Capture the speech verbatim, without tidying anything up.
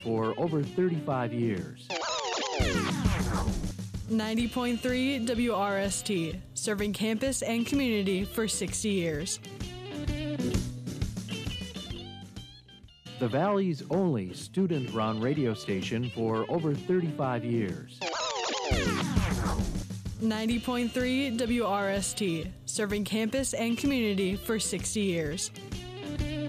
for over thirty-five years. ninety point three W R S T, serving campus and community for sixty years. The Valley's only student-run radio station for over thirty-five years. ninety point three W R S T, serving campus and community for sixty years.